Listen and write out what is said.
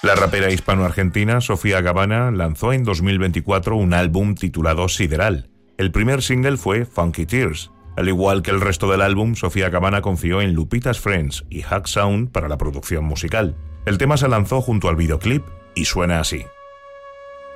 La rapera hispano-argentina Sofía Gavana lanzó en 2024 un álbum titulado Sideral. El primer single fue Funky Tears. Al igual que el resto del álbum, Sofía Gavana confió en Lupita's Friends y Hack Sound para la producción musical. El tema se lanzó junto al videoclip y suena así.